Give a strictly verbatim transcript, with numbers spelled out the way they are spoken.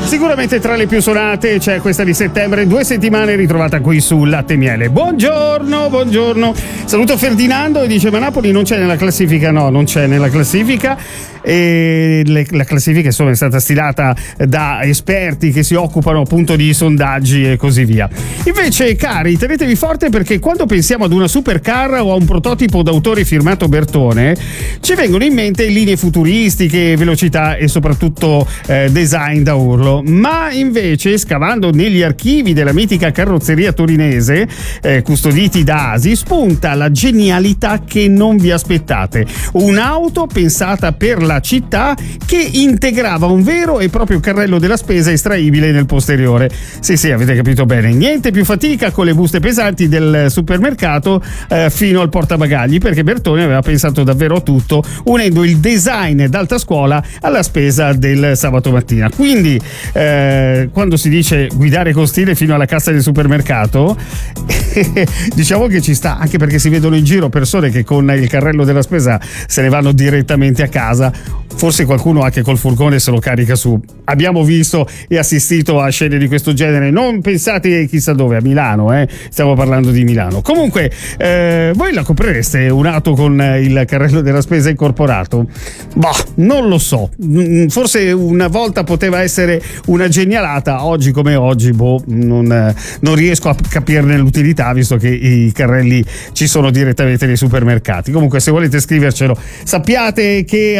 Sicuramente tra le più suonate c'è questa di settembre, due settimane ritrovata qui su Latte e Miele. Buongiorno, buongiorno. Saluto Ferdinando e dice: ma Napoli non c'è nella classifica? No, non c'è nella classifica. E le, la classifica insomma è stata stilata da esperti che si occupano appunto di sondaggi e così via. Invece, cari, tenetevi forte, perché quando pensiamo ad una supercar o a un prototipo d'autore firmato Bertone ci vengono in mente linee futuristiche, velocità e soprattutto eh, design da urlo. Ma invece, scavando negli archivi della mitica carrozzeria torinese eh, custoditi da Asi, spunta la genialità che non vi aspettate: un'auto pensata per la città che integrava un vero e proprio carrello della spesa estraibile nel posteriore. Sì, sì, avete capito bene, niente più fatica con le buste pesanti del supermercato eh, fino al portabagagli, perché Bertone aveva pensato davvero a tutto, unendo il design d'alta scuola alla spesa del sabato mattina. Quindi eh, quando si dice guidare con stile fino alla cassa del supermercato diciamo che ci sta, anche perché si vedono in giro persone che con il carrello della spesa se ne vanno direttamente a casa. Forse qualcuno anche col furgone se lo carica su. Abbiamo visto e assistito a scene di questo genere. Non pensate chissà dove, a Milano, eh? Stiamo parlando di Milano. Comunque, eh, voi la comprereste un'auto con il carrello della spesa incorporato? Bah, non lo so. Forse una volta poteva essere una genialata, oggi come oggi, boh, non, non riesco a capirne l'utilità, visto che i carrelli ci sono direttamente nei supermercati. Comunque, se volete scrivercelo, sappiate che